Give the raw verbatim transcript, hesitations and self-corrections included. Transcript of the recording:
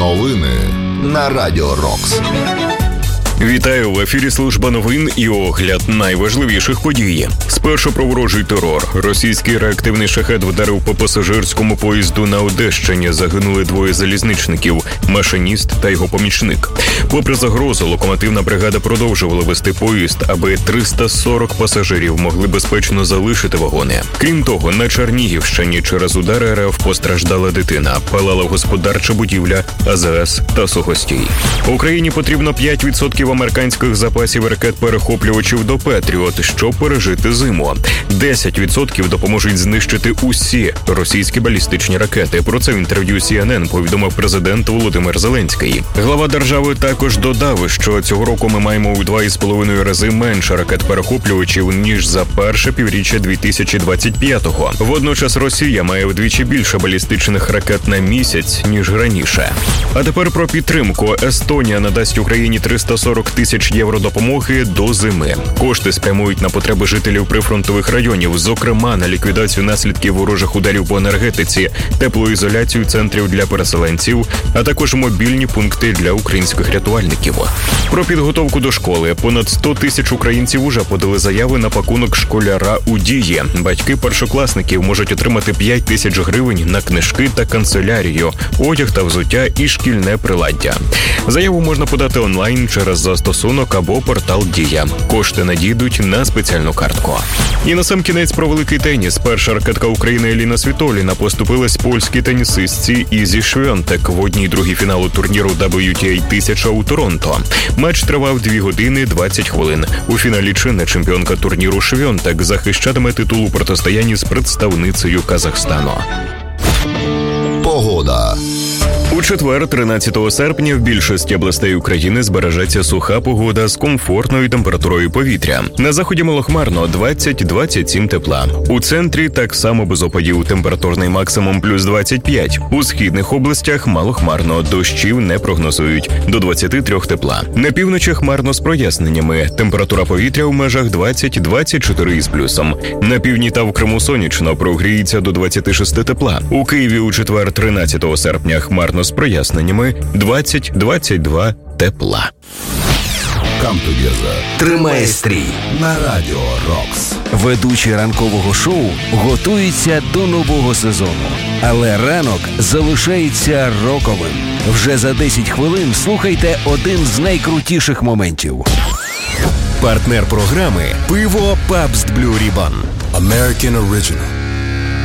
Новини на Радіо Рокс. Вітаю, в ефірі служба новин і огляд найважливіших подій. Спершу про ворожий терор. Російський реактивний шахед вдарив по пасажирському поїзду на Одещині. Загинули двоє залізничників – машиніст та його помічник. Попри загрозу, локомотивна бригада продовжувала вести поїзд, аби триста сорок пасажирів могли безпечно залишити вагони. Крім того, на Чернігівщині через удари РФ постраждала дитина. Палала господарча будівля, АЗС та сухостій. Україні потрібно п'ять відсотків американських запасів ракет-перехоплювачів до «Петріот», щоб пережити зиму. десять відсотків допоможуть знищити усі російські балістичні ракети. Про це в інтерв'ю Сі Ен Ен повідомив президент Володимир Зеленський. Глава держави також додав, що цього року ми маємо у два з половиною рази менше ракет-перехоплювачів, ніж за перше півріччя дві тисячі двадцять п'ятого. Водночас Росія має вдвічі більше балістичних ракет на місяць, ніж раніше. А тепер про підтримку. Естонія надасть Україні триста сорок тисяч євро допомоги до зими. Кошти спрямують на потреби жителів прифронтових районів, зокрема на ліквідацію наслідків ворожих ударів по енергетиці, теплоізоляцію центрів для переселенців, а також мобільні пункти для українських рятувальників. Про підготовку до школи. Понад сто тисяч українців уже подали заяви на пакунок школяра у дії. Батьки першокласників можуть отримати п'ять тисяч гривень на книжки та канцелярію, одяг та взуття і шкільне приладдя. Заяву можна подати онлайн через застосунок або портал «Дія». Кошти надійдуть на спеціальну картку. І насамкінець про великий теніс. Перша ракетка України Еліна Світоліна поступилась польській тенісистці Ізі Швьонтек в одній другій фіналу турніру дабл ю ті ей тисяча у Торонто. Матч тривав дві години двадцять хвилин. У фіналі чинна чемпіонка турніру Швьонтек захищатиме титул у протистоянні з представницею Казахстану. Погода. У четвер, тринадцятого серпня, в більшості областей України збережеться суха погода з комфортною температурою повітря. На заході малохмарно двадцять - двадцять сім тепла. У центрі так само без опадів, температурний максимум плюс двадцять п'ять. У східних областях малохмарно, дощів не прогнозують, до двадцяти трьох тепла. На півночі хмарно з проясненнями, температура повітря в межах двадцять - двадцять чотири із плюсом. На півдні та в Криму сонячно, прогріється до двадцяти шести тепла. У Києві у четвер, тринадцятого серпня, хмарно з проясненнями, двадцять - двадцять два тепла. Come together. Тримає стрій На Радіо Рокс. Ведучий ранкового шоу готується до нового сезону. Але ранок залишається роковим. Вже за десять хвилин слухайте один з найкрутіших моментів. Партнер програми «Пиво Пабст Блю Рібан». American Original.